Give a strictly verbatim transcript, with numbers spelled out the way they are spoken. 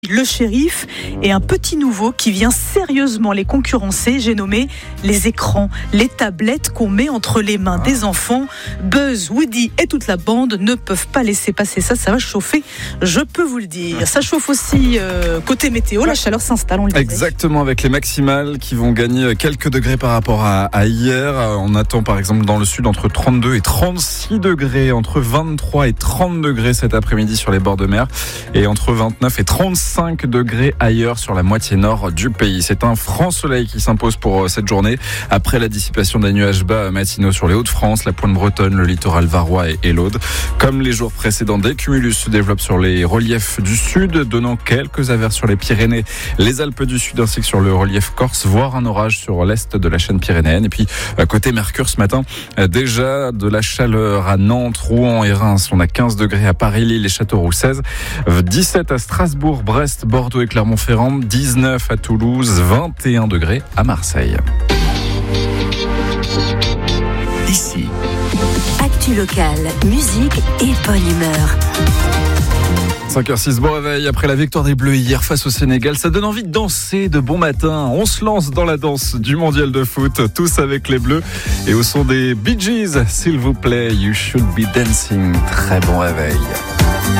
le shérif et un petit nouveau qui vient sérieusement les concurrencer. J'ai nommé les écrans, les tablettes qu'on met entre les mains des enfants. Buzz, Woody et toute la bande ne peuvent pas laisser passer ça, ça va chauffer, je peux vous le dire. Ça chauffe aussi euh, côté météo, la chaleur s'installe, on le disait. Exactement, avec les maximales qui vont gagner quelques degrés par rapport à, à hier. On attend par exemple dans le sud entre trente-deux et trente-six degrés, entre vingt-trois et trente degrés cet après-midi sur les bords de mer et entre vingt-neuf et trente-cinq degrés ailleurs sur la moitié nord du pays. C'est un franc soleil qui s'impose pour cette journée après la dissipation des nuages bas matinaux sur les Hauts-de-France, la pointe bretonne, le littoral varois et, et l'Aude. Comme les jours précédents, des cumulus se développent sur les reliefs du sud, donnant quelques averses sur les Pyrénées, les Alpes du Sud ainsi que sur le relief corse, voire un orage sur l'est de la chaîne pyrénéenne. Et puis côté Mercure ce matin, déjà de la chaleur à Nantes, Rouen et Reims. On a quinze degrés à Paris, Lille et Châteauroux, seize, dix-sept à Strasbourg, Brest, Bordeaux et Clermont-Ferrand, dix-neuf à Toulouse, vingt et un degrés à Marseille. Ici, actu local, musique et bonne humeur. cinq heures six, bon réveil après la victoire des Bleus hier face au Sénégal. Ça donne envie de danser de bon matin. On se lance dans la danse du mondial de foot, tous avec les Bleus. Et au son des Bee Gees, s'il vous plaît, You Should Be Dancing. Très bon réveil.